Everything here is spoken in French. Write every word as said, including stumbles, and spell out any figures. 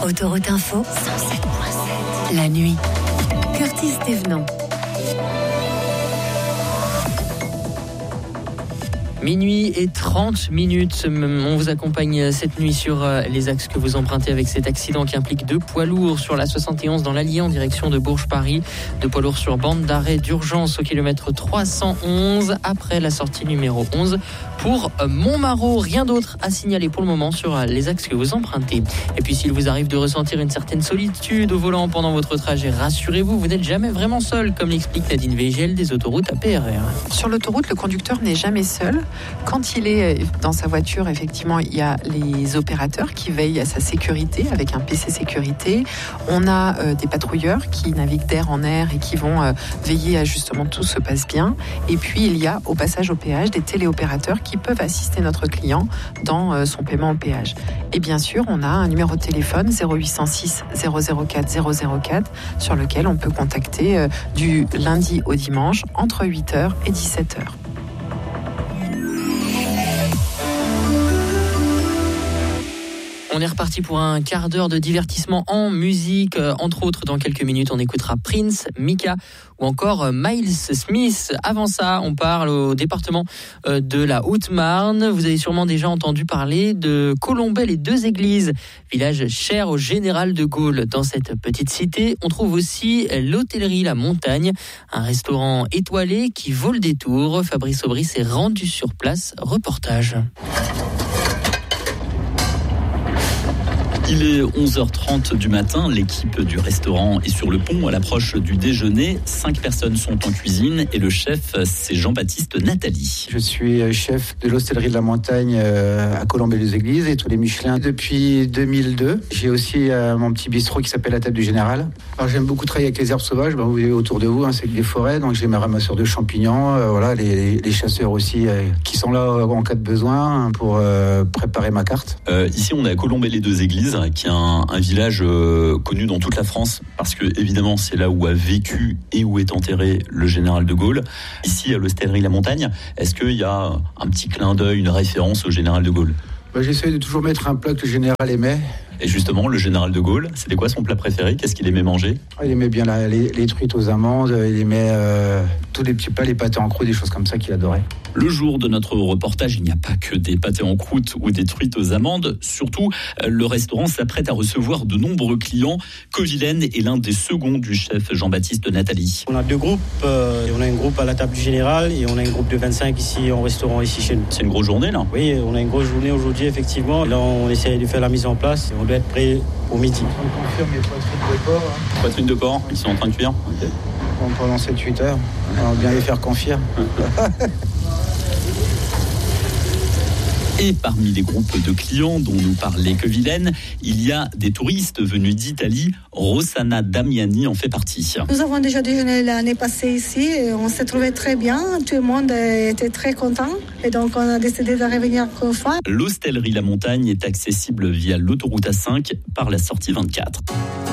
Autoroute Info, cent sept virgule sept. La nuit. Curtis Thévenant. Minuit et trente minutes, on vous accompagne cette nuit sur les axes que vous empruntez avec cet accident qui implique deux poids lourds sur la soixante et onze dans l'Allier en direction de Bourges-Paris. Deux poids lourds sur bande d'arrêt d'urgence au kilomètre trois cent onze après la sortie numéro onze pour Montmarault. Rien d'autre à signaler pour le moment sur les axes que vous empruntez. Et puis s'il vous arrive de ressentir une certaine solitude au volant pendant votre trajet, rassurez-vous, vous n'êtes jamais vraiment seul, comme l'explique Nadine Weigel des autoroutes A P R R. Sur l'autoroute, le conducteur n'est jamais seul. Quand il est dans sa voiture, effectivement, il y a les opérateurs qui veillent à sa sécurité avec un P C sécurité. On a euh, des patrouilleurs qui naviguent d'air en air et qui vont euh, veiller à justement tout se passe bien. Et puis, il y a au passage au péage des téléopérateurs qui peuvent assister notre client dans euh, son paiement au péage. Et bien sûr, on a un numéro de téléphone zéro huit cent six zéro zéro quatre zéro zéro quatre sur lequel on peut contacter euh, du lundi au dimanche entre huit heures et dix-sept heures. On est reparti pour un quart d'heure de divertissement en musique. Entre autres, dans quelques minutes, on écoutera Prince, Mika ou encore Miles Smith. Avant ça, on parle au département de la Haute-Marne. Vous avez sûrement déjà entendu parler de Colombey-les-Deux-Églises, village cher au général de Gaulle. Dans cette petite cité, on trouve aussi l'hôtellerie La Montagne, un restaurant étoilé qui vaut le détour. Fabrice Aubry s'est rendu sur place. Reportage. Il est onze heures trente du matin, l'équipe du restaurant est sur le pont à l'approche du déjeuner. Cinq personnes sont en cuisine et le chef, c'est Jean-Baptiste Nathalie. Je suis chef de l'hôtellerie de la Montagne à Colombey-les-Églises et tous les Michelin depuis deux mille deux. J'ai aussi mon petit bistrot qui s'appelle la Table du Général. Alors j'aime beaucoup travailler avec les herbes sauvages, ben, vous voyez autour de vous, hein, c'est que des forêts, donc j'ai mes ramasseurs de champignons, euh, voilà, les, les chasseurs aussi euh, qui sont là en cas de besoin pour euh, préparer ma carte. Euh, ici on est à Colombey-les-Deux-Églises, qui est un, un village euh, connu dans toute la France, parce que évidemment c'est là où a vécu et où est enterré le général de Gaulle. Ici à l'hôtellerie La Montagne, est-ce qu'il y a un petit clin d'œil, une référence au général de Gaulle ? Bah, j'essaie de toujours mettre un plat que le général aimait. Et justement, le général de Gaulle, c'était quoi son plat préféré ? Qu'est-ce qu'il aimait manger ? Il aimait bien la, les, les truites aux amandes, il aimait euh, tous les petits plats, les pâtés en croûte, des choses comme ça qu'il adorait. Le jour de notre reportage, il n'y a pas que des pâtés en croûte ou des truites aux amandes. Surtout, le restaurant s'apprête à recevoir de nombreux clients. Covillaine est l'un des seconds du chef Jean-Baptiste Nathalie. On a deux groupes. Euh, on a un groupe à la Table du Général et on a un groupe de vingt-cinq ici en restaurant ici chez nous. C'est une grosse journée là ? Oui, on a une grosse journée aujourd'hui effectivement. Là, on essaie de faire la mise en place et on doit être prêt au midi. On confirme les poitrines de porc. Hein. Poitrines de porc, ils sont en train de cuire. Okay. Bon, pendant sept huit heures, on va bien les faire confire. Et parmi les groupes de clients dont nous parlait Covillaine, il y a des touristes venus d'Italie. Rossana Damiani en fait partie. Nous avons déjà déjeuné l'année passée ici. On s'est trouvé très bien. Tout le monde était très content. Et donc, on a décidé de revenir encore une fois. L'hôtellerie La Montagne est accessible via l'autoroute A cinq par la sortie vingt-quatre.